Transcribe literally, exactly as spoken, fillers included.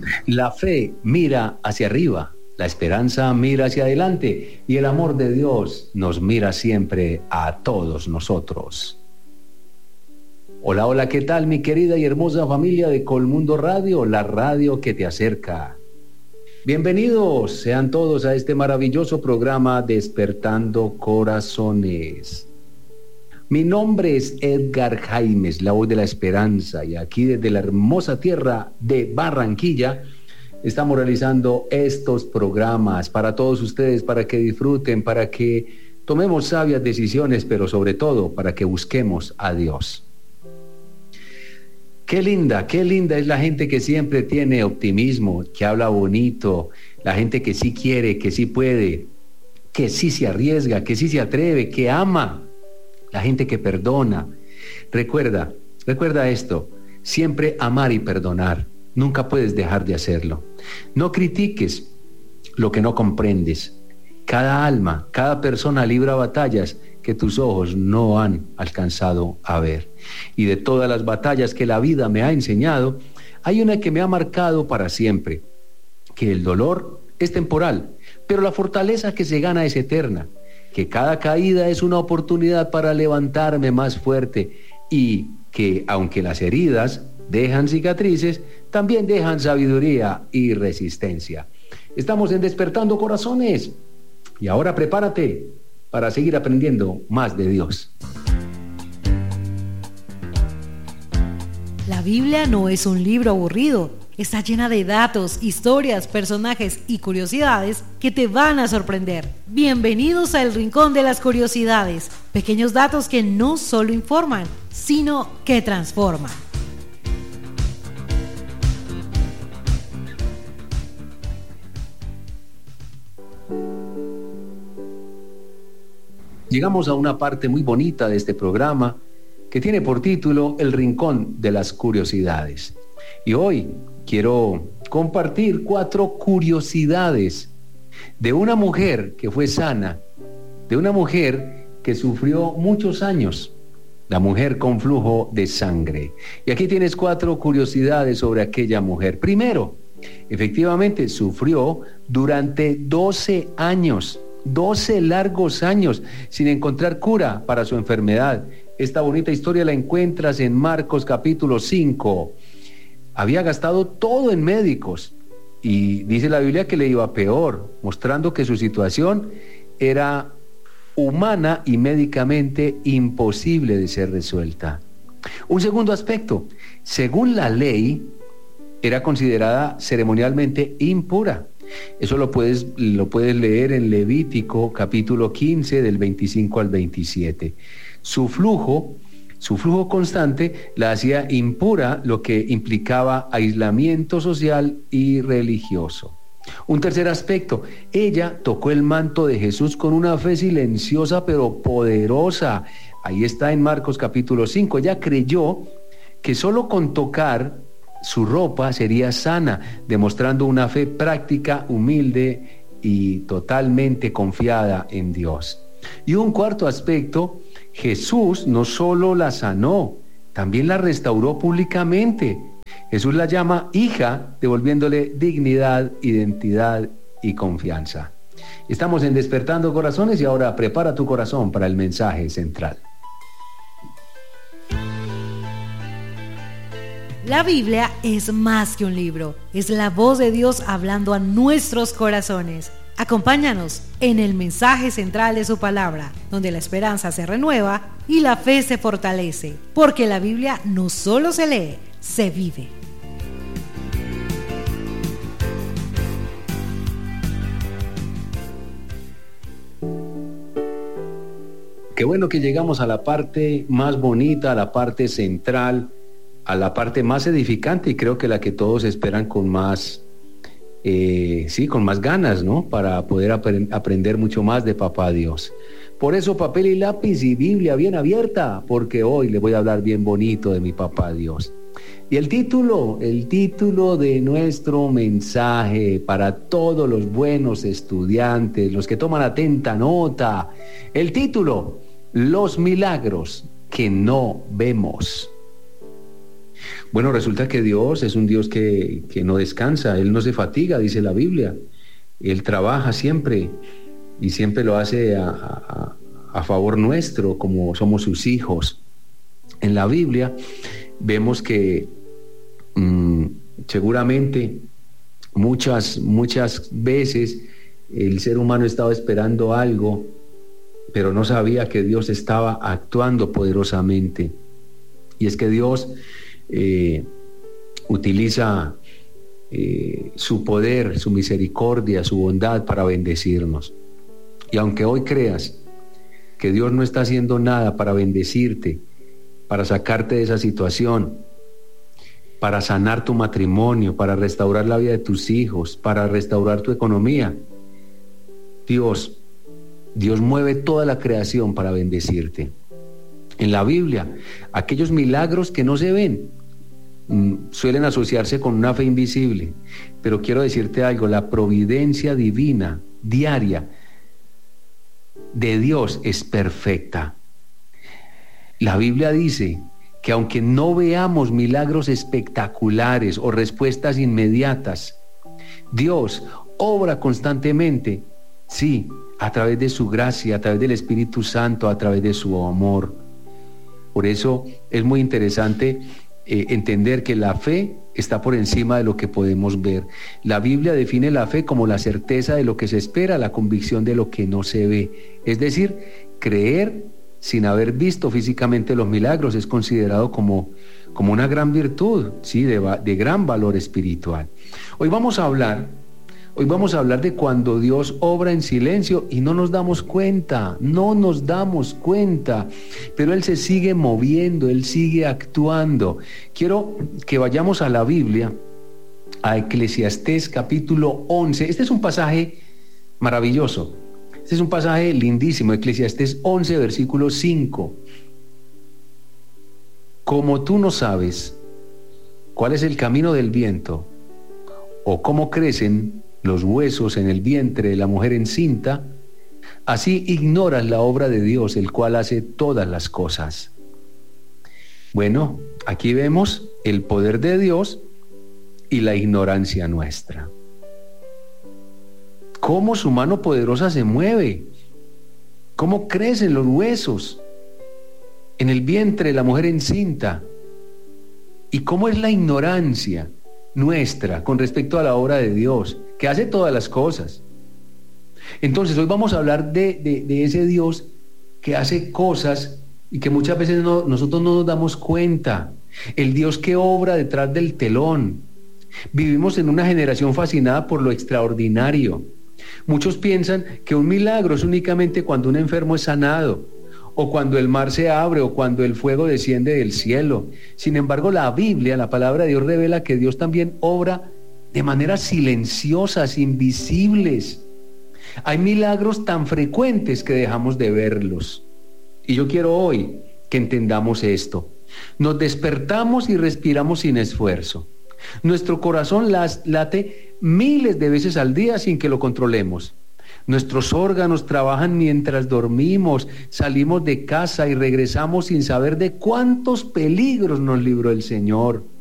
La fe mira hacia arriba, la esperanza mira hacia adelante y el amor de Dios nos mira siempre a todos nosotros. Hola, hola, ¿qué tal mi querida y hermosa familia de Colmundo Radio, la radio que te acerca? Bienvenidos sean todos a este maravilloso programa Despertando Corazones. Mi nombre es Edgar Jaimes, la voz de la esperanza, y aquí desde la hermosa tierra de Barranquilla estamos realizando estos programas para todos ustedes, para que disfruten, para que tomemos sabias decisiones, pero sobre todo para que busquemos a Dios. Qué linda, qué linda es la gente que siempre tiene optimismo, que habla bonito, la gente que sí quiere, que sí puede, que sí se arriesga, que sí se atreve, que ama. La gente que perdona. Recuerda, recuerda esto, siempre amar y perdonar. Nunca puedes dejar de hacerlo. No critiques lo que no comprendes. Cada alma, cada persona libra batallas que tus ojos no han alcanzado a ver. Y de todas las batallas que la vida me ha enseñado, hay una que me ha marcado para siempre, que el dolor es temporal, pero la fortaleza que se gana es eterna. Que cada caída es una oportunidad para levantarme más fuerte y que, aunque las heridas dejan cicatrices, también dejan sabiduría y resistencia. Estamos en Despertando Corazones y ahora prepárate para seguir aprendiendo más de Dios. La Biblia no es un libro aburrido. Está llena de datos, historias, personajes y curiosidades que te van a sorprender. Bienvenidos al Rincón de las Curiosidades. Pequeños datos que no solo informan, sino que transforman. Llegamos a una parte muy bonita de este programa que tiene por título El Rincón de las Curiosidades. Y hoy quiero compartir cuatro curiosidades de una mujer que fue sana, de una mujer que sufrió muchos años, la mujer con flujo de sangre. Y aquí tienes cuatro curiosidades sobre aquella mujer. Primero, efectivamente sufrió durante doce años, doce largos años, sin encontrar cura para su enfermedad. Esta bonita historia la encuentras en Marcos capítulo cinco. Había gastado todo en médicos y dice la Biblia que le iba peor, mostrando que su situación era humana y médicamente imposible de ser resuelta. Un segundo aspecto, según la ley, era considerada ceremonialmente impura. Eso lo puedes, lo puedes leer en Levítico capítulo quince del veinticinco al veintisiete. Su flujo Su flujo constante la hacía impura, lo que implicaba aislamiento social y religioso. Un tercer aspecto, ella tocó el manto de Jesús con una fe silenciosa pero poderosa. Ahí está en Marcos capítulo cinco. Ella creyó que solo con tocar su ropa sería sana, demostrando una fe práctica, humilde y totalmente confiada en Dios. Y un cuarto aspecto, Jesús no solo la sanó, también la restauró públicamente. Jesús la llama hija, devolviéndole dignidad, identidad y confianza. Estamos en Despertando Corazones y ahora prepara tu corazón para el mensaje central. La Biblia es más que un libro, es la voz de Dios hablando a nuestros corazones. Acompáñanos en el mensaje central de su palabra, donde la esperanza se renueva y la fe se fortalece, porque la Biblia no solo se lee, se vive. Qué bueno que llegamos a la parte más bonita, a la parte central, a la parte más edificante y creo que la que todos esperan con más Eh, sí, con más ganas, ¿no? Para poder ap- aprender mucho más de Papá Dios. Por eso papel y lápiz y Biblia bien abierta, porque hoy le voy a hablar bien bonito de mi Papá Dios. Y el título, el título de nuestro mensaje para todos los buenos estudiantes, los que toman atenta nota, el título, Los milagros que no vemos. Bueno, resulta que Dios es un Dios que, que no descansa, Él no se fatiga, dice la Biblia. Él trabaja siempre y siempre lo hace a, a, a favor nuestro, como somos sus hijos. En la Biblia vemos que mmm, seguramente muchas, muchas veces el ser humano estaba esperando algo, pero no sabía que Dios estaba actuando poderosamente. Y es que Dios eh, utiliza eh, su poder, su misericordia, su bondad para bendecirnos. Y aunque hoy creas que Dios no está haciendo nada para bendecirte, para sacarte de esa situación, para sanar tu matrimonio, para restaurar la vida de tus hijos, para restaurar tu economía, Dios, Dios mueve toda la creación para bendecirte. En la Biblia, aquellos milagros que no se ven mmm, suelen asociarse con una fe invisible, pero quiero decirte algo, la providencia divina, diaria, de Dios es perfecta. La Biblia dice que aunque no veamos milagros espectaculares o respuestas inmediatas, Dios obra constantemente, sí, a través de su gracia, a través del Espíritu Santo, a través de su amor. Por eso es muy interesante eh, entender que la fe está por encima de lo que podemos ver. La Biblia define la fe como la certeza de lo que se espera, la convicción de lo que no se ve. Es decir, creer sin haber visto físicamente los milagros es considerado como, como una gran virtud, ¿sí? de, de gran valor espiritual. Hoy vamos a hablar, hoy vamos a hablar de cuando Dios obra en silencio y no nos damos cuenta, no nos damos cuenta, pero Él se sigue moviendo, Él sigue actuando. Quiero que vayamos a la Biblia, a Eclesiastés capítulo once. Este es un pasaje maravilloso. Este es un pasaje lindísimo, Eclesiastés once, versículo cinco. Como tú no sabes cuál es el camino del viento, o cómo crecen los huesos en el vientre de la mujer encinta, así ignoras la obra de Dios, el cual hace todas las cosas. Bueno, aquí vemos el poder de Dios y la ignorancia nuestra. Cómo su mano poderosa se mueve, cómo crecen los huesos en el vientre de la mujer encinta, y cómo es la ignorancia nuestra con respecto a la obra de Dios, que hace todas las cosas. Entonces hoy vamos a hablar de, de, de ese Dios que hace cosas y que muchas veces no, nosotros no nos damos cuenta, el Dios que obra detrás del telón. Vivimos en una generación fascinada por lo extraordinario. Muchos piensan que un milagro es únicamente cuando un enfermo es sanado, o cuando el mar se abre, o cuando el fuego desciende del cielo. Sin embargo, la Biblia, la palabra de Dios, revela que Dios también obra de maneras silenciosas, invisibles. Hay milagros tan frecuentes que dejamos de verlos. Y yo quiero hoy que entendamos esto. Nos despertamos y respiramos sin esfuerzo. Nuestro corazón las, late miles de veces al día sin que lo controlemos. Nuestros órganos trabajan mientras dormimos, salimos de casa y regresamos sin saber de cuántos peligros nos libró el Señor.